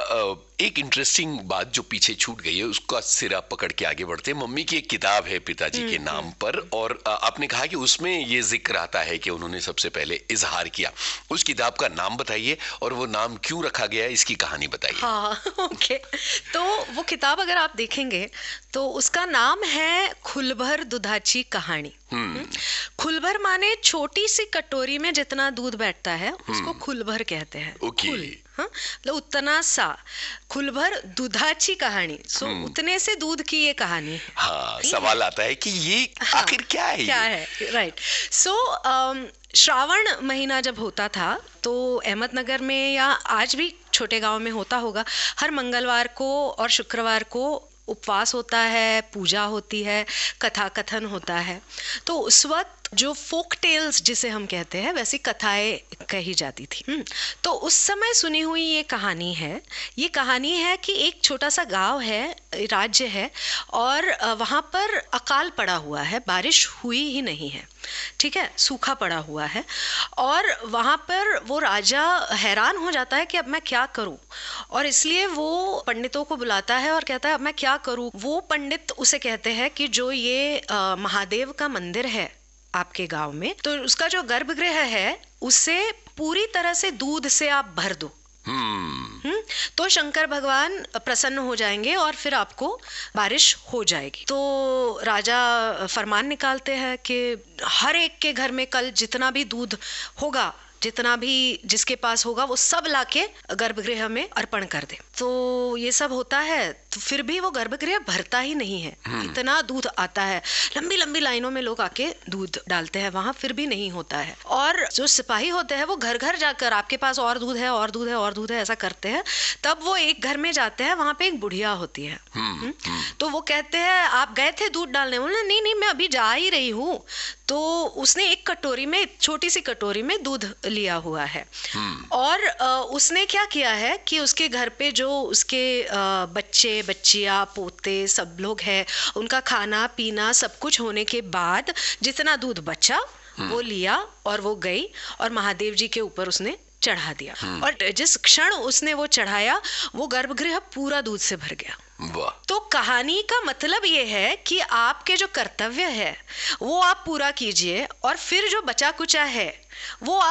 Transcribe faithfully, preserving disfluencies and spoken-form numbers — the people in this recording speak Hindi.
एक इंटरेस्टिंग बात जो पीछे छूट गई है उसका सिरा पकड़ के आगे बढ़ते हैं। मम्मी की एक किताब है पिताजी के नाम पर, और आपने कहा कि उसमें ये जिक्र आता है कि उन्होंने सबसे पहले इजहार किया। उस किताब का नाम बताइए और वो नाम क्यों रखा गया है, इसकी कहानी बताइए। हाँ, ओके। तो वो किताब अगर आप देखेंगे तो उसका नाम है खुलभर दुधाची कहानी। खुलभर माने छोटी सी कटोरी में जितना दूध बैठता है उसको खुलभर कहते हैं। ओके। हाँ, मतलब उतना सा खुलभर दुधाची कहानी। सो उतने से दूध की ये कहानी है। हाँ, सवाल आता है कि ये हाँ, आखिर क्या है? क्या ये? है, राइट। सो श्रावण महीना जब होता था तो अहमदनगर में या आज भी छोटे गांव में होता होगा, हर मंगलवार को और शुक्रवार को उपवास होता है, पूजा होती है, कथा कथन होता है। तो उस वक्त जो फोक टेल्स जिसे हम कहते हैं वैसी कथाएं कही जाती थी। तो उस समय सुनी हुई ये कहानी है। ये कहानी है कि एक छोटा सा गांव है, राज्य है, और वहाँ पर अकाल पड़ा हुआ है, बारिश हुई ही नहीं है, ठीक है, सूखा पड़ा हुआ है। और वहाँ पर वो राजा हैरान हो जाता है कि अब मैं क्या करूं, और इसलिए वो पंडितों को बुलाता है और कहता है अब मैं क्या करूं। वो पंडित उसे कहते हैं कि जो ये आ, महादेव का मंदिर है आपके गांव में, तो उसका जो गर्भगृह है उसे पूरी तरह से दूध से आप भर दो। हम्म तो शंकर भगवान प्रसन्न हो जाएंगे और फिर आपको बारिश हो जाएगी। तो राजा फरमान निकालते हैं कि हर एक के घर में कल जितना भी दूध होगा, जितना भी जिसके पास होगा, वो सब लाके गर्भगृह में अर्पण कर दे। तो ये सब होता है, तो फिर भी वो गर्भगृह भरता ही नहीं है। इतना दूध आता है, लंबी लंबी लाइनों में लोग आके दूध डालते हैं वहां, फिर भी नहीं होता है। और जो सिपाही होते हैं वो घर घर जाकर आपके पास और दूध है और दूध है और दूध है ऐसा करते हैं। तब वो एक घर में जाते हैं, वहां पे एक बुढ़िया होती है। हुँ? तो वो कहते हैं आप गए थे दूध डालने? बोले नहीं नहीं, मैं अभी जा ही रही हूँ। तो उसने एक कटोरी में, छोटी सी कटोरी में दूध लिया हुआ है। और उसने क्या किया है कि उसके घर पे जो उसके बच्चे बच्चियां पोते सब लोग हैं, उनका खाना पीना सब कुछ होने के बाद जितना दूध बचा वो लिया और वो गई और महादेव जी के ऊपर उसने चढ़ा दिया। और जिस क्षण उसने वो चढ़ाया वो गर्भगृह पूरा दूध से भर गया। वाह। तो कहानी का मतलब ये है कि आपके जो कर्तव्य है वो आप पूरा कीजिए, और फिर जो बचा कुचा है वो